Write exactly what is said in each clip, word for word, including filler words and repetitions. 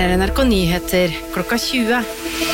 Her er N R K Nyheter klokka tjue.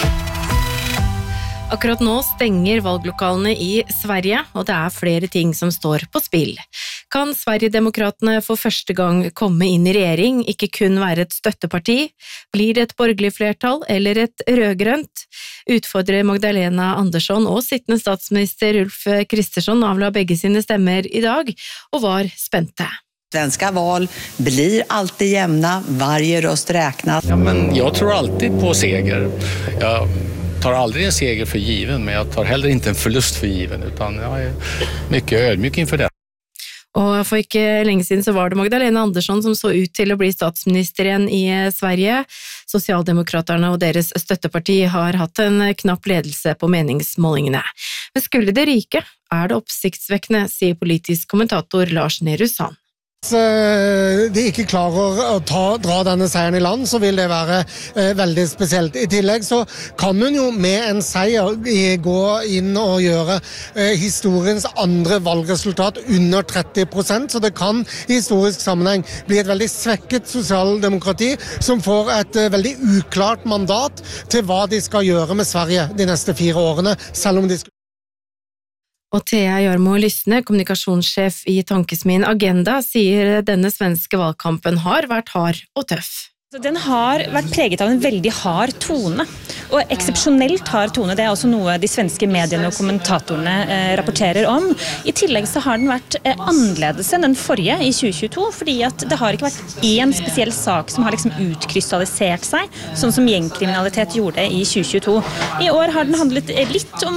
Akkurat nå stenger valglokalene i Sverige, og det er flere ting som står på spill. Kan Sverigedemokraterne for første gang komme inn i regjering, ikke kun være et støtteparti? Blir det et borgerlig flertall eller et rødgrønt? Utfordrer Magdalena Andersson og sittende statsminister Ulf Kristersson avla begge sine stemmer i dag, og var spente. Svenska val blir alltid jämna, varje röst räknas. Ja, men jag tror alltid på seger. Jag tar aldrig en seger för given, men jag tar heller inte en förlust för given, utan jag är mycket ödmjuk inför det. Og for ikke lenge siden så var det Magdalena Andersson som så ut til å bli statsminister igjen i Sverige. Sosialdemokraterne og deres støtteparti har hatt en knapp ledelse på meningsmålingene. Men skulle det ryke, er det oppsiktsvekkende, sier politisk kommentator Lars Nehru Sand. Hvis de ikke klarer å ta, dra denne seieren i land, så vil det være eh, veldig spesielt. I tillegg så kan hun jo med en seier gå inn og gjøre eh, historiens andre valgresultat under tretti prosent, så det kan i historisk sammenheng bli et veldig svekket sosialdemokrati som får et eh, veldig uklart mandat til hva de skal gjøre med Sverige de neste fire årene, selv om de skal Og Thea Jarmo Lysne, kommunikasjonssjef i tankesmien Agenda, sier denne svenske valgkampen har vært hard og tøff. Den har vært preget av en veldig hard tone, og eksepsjonelt hard tone. Det er også noe de svenske mediene og kommentatorene eh, rapporterer om. I tillegg så har den vært eh, annerledes enn den forrige i tjue tjueto, fordi at det har ikke vært en spesiell sak som har liksom utkrystallisert seg, sånn som gjengkriminalitet gjorde i tjue tjueto. I år har den handlet litt om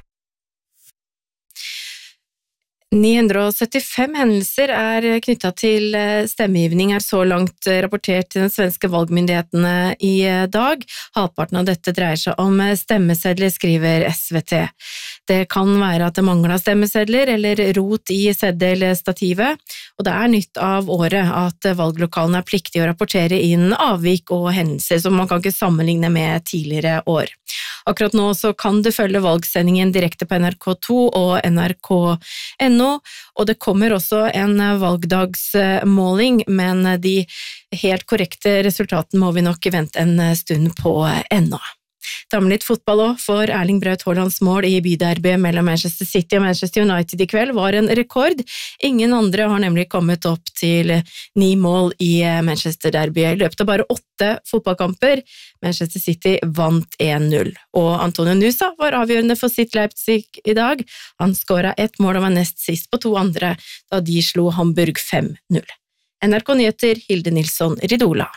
ni hundre og syttifem hendelser er knyttet til stemmegivning er så langt rapportert til den svenske valgmyndighetene i dag. Halvparten av dette dreier seg om stemmesedler, skriver S V T. Det kan være at det mangler stemmesedler eller rot i seddelstativet, og det er nytt av året at valglokalene er pliktige å rapportere inn avvik og hendelser som man kan ikke sammenligne med tidligere år. Akkurat nå så kan du følge valgsendingen direkte på N R K to og N R K punktum N O, og det kommer også en valgdagsmåling, men de helt korrekte resultatene må vi nok vente en stund på ennå. Damer litt fotball også, for Erling Braut Haalands mål i byderby mellom Manchester City og Manchester United i kveld var en rekord. Ingen andre har nemlig kommet opp til ni mål i Manchester Derby i løpet av bare åtte fotballkamper. Manchester City vant en null, og Antonio Nusa var avgjørende for sitt Leipzig i dag. Han skåret ett mål og var nest sist på to andre da de slo Hamburg fem null. N R K Nyheter, Hilde Nilsson Ridola.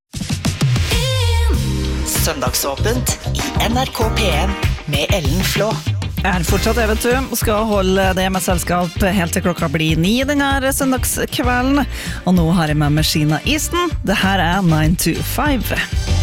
Søndagsåpent i N R K P M med Ellen Flå. Er fortsatt det, vet du, og skal holde det med selskap helt til klokka blir ni denne søndagskvelden. Og nå har jeg med meg Sheena Easton. Det her er nine to five.